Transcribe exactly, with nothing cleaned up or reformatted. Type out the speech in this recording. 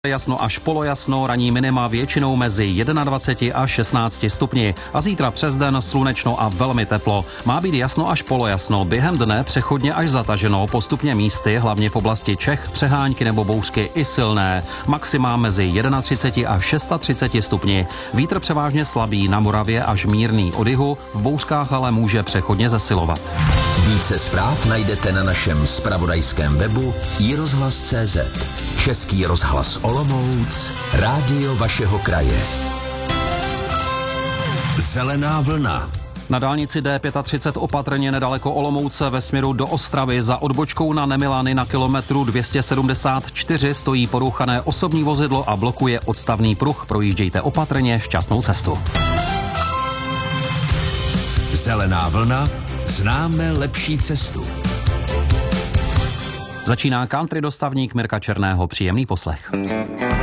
Jasno až polojasno, ranní minima většinou mezi dvaceti jedním a šestnácti stupni. A zítra přes den slunečno a velmi teplo. Má být jasno až polojasno, během dne přechodně až zataženo, postupně místy, hlavně v oblasti Čech, přehánky nebo bouřky i silné. Maxima mezi třiceti jedním a třiceti šesti stupni. Vítr převážně slabý, na Moravě až mírný od jihu, v bouřkách ale může přechodně zesilovat. Více zpráv najdete na našem zpravodajském webu i rozhlas tečka cé zet. Český rozhlas Olomouc, rádio vašeho kraje. Zelená vlna. Na dálnici D třicet pět opatrně nedaleko Olomouce ve směru do Ostravy za odbočkou na Nemilany na kilometru dvě stě sedmdesát čtyři stojí porouchané osobní vozidlo a blokuje odstavný pruh. Projíždějte opatrně, šťastnou cestu. Zelená vlna, známe lepší cestu. Začíná country dostavník Mirka Černého. Příjemný poslech.